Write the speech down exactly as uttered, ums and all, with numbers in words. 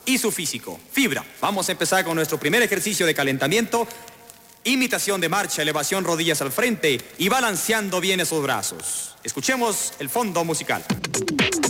y su físico. Fibra. Vamos a empezar con nuestro primer ejercicio de calentamiento. Imitación de marcha, elevación, rodillas al frente y balanceando bien esos brazos. Escuchemos el fondo musical.